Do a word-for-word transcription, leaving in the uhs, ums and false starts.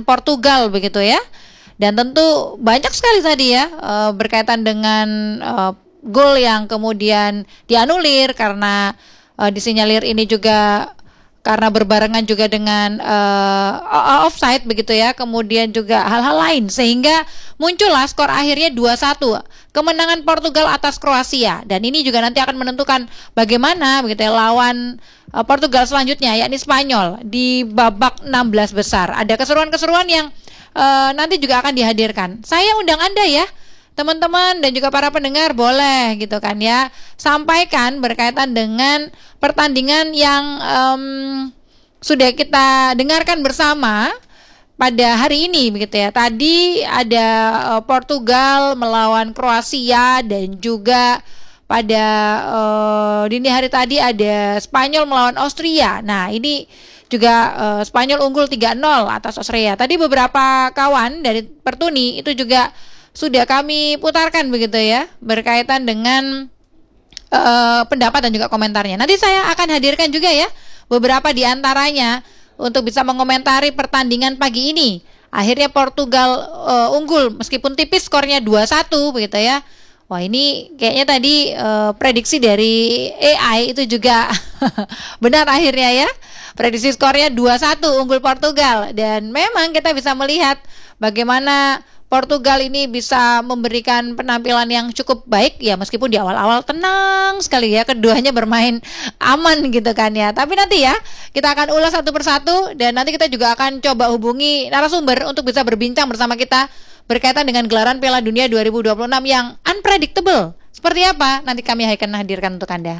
Portugal begitu ya. Dan tentu banyak sekali tadi ya uh, berkaitan dengan uh, gol yang kemudian dianulir karena uh, disinyalir ini juga karena berbarengan juga dengan uh, offside begitu ya. Kemudian juga hal-hal lain sehingga muncullah skor akhirnya dua satu. Kemenangan Portugal atas Kroasia, dan ini juga nanti akan menentukan bagaimana begitu ya lawan uh, Portugal selanjutnya yakni Spanyol di babak enam belas besar. Ada keseruan-keseruan yang Uh, nanti juga akan dihadirkan. Saya undang Anda ya, teman-teman dan juga para pendengar, boleh gitu kan ya, sampaikan berkaitan dengan pertandingan yang um, sudah kita dengarkan bersama pada hari ini begitu ya. Tadi ada uh, Portugal melawan Kroasia, dan juga pada uh, dini hari tadi ada Spanyol melawan Austria. Nah, ini juga uh, Spanyol unggul tiga nol atas Austria. Tadi beberapa kawan dari Pertuni itu juga sudah kami putarkan begitu ya, berkaitan dengan uh, pendapat dan juga komentarnya. Nanti saya akan hadirkan juga ya beberapa di antaranya untuk bisa mengomentari pertandingan pagi ini. Akhirnya Portugal uh, unggul meskipun tipis, skornya dua satu begitu ya. Wah, ini kayaknya tadi uh, prediksi dari A I itu juga benar akhirnya ya. Prediksi skornya dua satu unggul Portugal, dan memang kita bisa melihat bagaimana Portugal ini bisa memberikan penampilan yang cukup baik ya, meskipun di awal-awal tenang sekali ya, keduanya bermain aman gitu kan ya. Tapi nanti ya kita akan ulas satu persatu, dan nanti kita juga akan coba hubungi narasumber untuk bisa berbincang bersama kita berkaitan dengan gelaran Piala Dunia dua ribu dua puluh enam yang unpredictable. Seperti apa? Nanti kami akan hadirkan untuk Anda.